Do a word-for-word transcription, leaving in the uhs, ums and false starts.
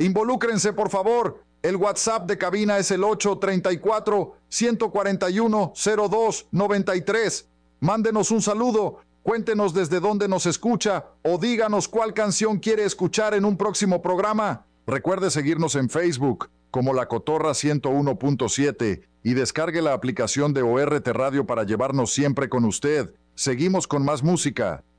Involúcrense, por favor. El WhatsApp de cabina es el ocho treinta y cuatro, ciento cuarenta y uno, cero dos noventa y tres. Mándenos un saludo, cuéntenos desde dónde nos escucha o díganos cuál canción quiere escuchar en un próximo programa. Recuerde seguirnos en Facebook como La Cotorra ciento uno punto siete y descargue la aplicación de O R T Radio para llevarnos siempre con usted. Seguimos con más música.